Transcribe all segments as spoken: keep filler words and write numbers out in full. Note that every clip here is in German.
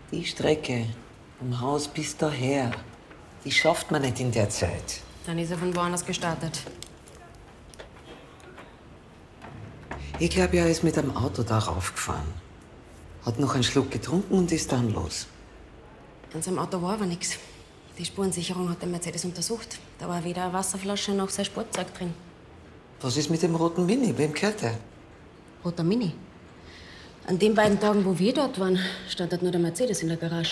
Die Strecke vom Haus bis daher, die schafft man nicht in der Zeit. Dann ist er von woanders gestartet. Ich glaube, er ist mit dem Auto da raufgefahren. Hat noch einen Schluck getrunken und ist dann los. An seinem Auto war aber nichts. Die Spurensicherung hat den Mercedes untersucht. Da war weder eine Wasserflasche noch sein Sportzeug drin. Was ist mit dem roten Mini? Wem gehört der? Roter Mini. An den beiden Tagen, wo wir dort waren, stand dort nur der Mercedes in der Garage.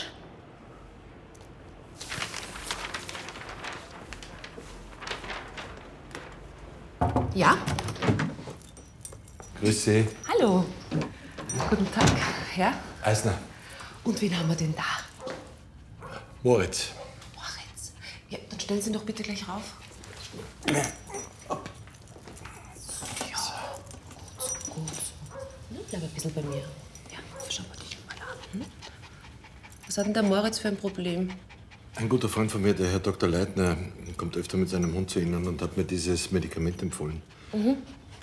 Ja? Grüß Sie. Hallo. Guten Tag, Herr. Eisner. Und wen haben wir denn da? Moritz. Moritz. Ja, dann stellen Sie ihn doch bitte gleich rauf. Ja. Ja, gut so, gut so. Bleib ein bisschen bei mir. Ja, schauen wir dich mal an. Hm? Was hat denn der Moritz für ein Problem? Ein guter Freund von mir, der Herr Doktor Leitner, kommt öfter mit seinem Hund zu Ihnen und hat mir dieses Medikament empfohlen. Mhm.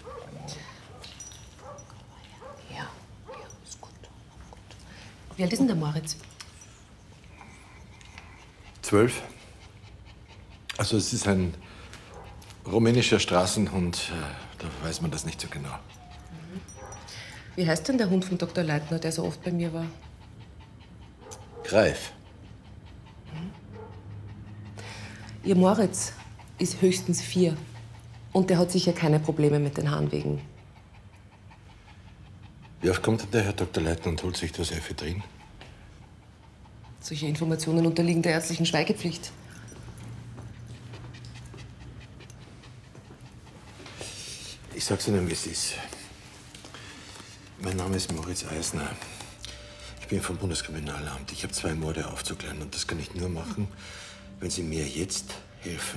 Ja, ja, ist gut. gut. Wie alt ist denn der Moritz? Zwölf. Also es ist ein rumänischer Straßenhund. Da weiß man das nicht so genau. Wie heißt denn der Hund von Doktor Leitner, der so oft bei mir war? Greif. Ihr Moritz ist höchstens vier. Und der hat sicher keine Probleme mit den Harnwegen. Wie oft kommt denn der Herr Doktor Leitner und holt sich das Ephedrin? Solche Informationen unterliegen der ärztlichen Schweigepflicht. Ich sag's Ihnen, wie es ist. Mein Name ist Moritz Eisner. Ich bin vom Bundeskriminalamt. Ich habe zwei Morde aufzuklären. Und das kann ich nur machen, wenn Sie mir jetzt helfen.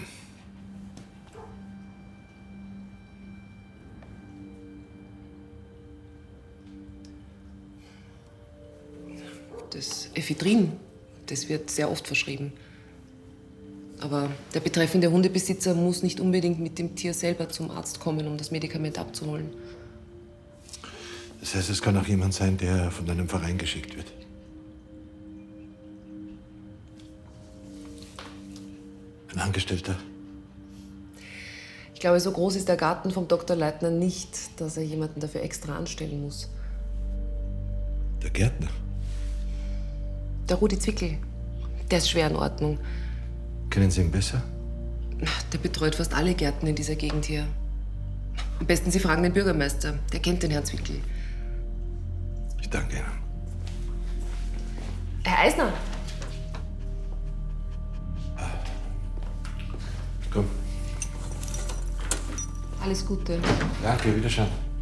Das Ephedrin, das wird sehr oft verschrieben. Aber der betreffende Hundebesitzer muss nicht unbedingt mit dem Tier selber zum Arzt kommen, um das Medikament abzuholen. Das heißt, es kann auch jemand sein, der von einem Verein geschickt wird. Ein Angestellter? Ich glaube, so groß ist der Garten vom Doktor Leitner nicht, dass er jemanden dafür extra anstellen muss. Der Gärtner? Der Rudi Zwickel, der ist schwer in Ordnung. Kennen Sie ihn besser? Der betreut fast alle Gärten in dieser Gegend hier. Am besten Sie fragen den Bürgermeister, der kennt den Herrn Zwickel. Ich danke Ihnen. Herr Eisner! Komm. Alles Gute. Danke, wiederschauen.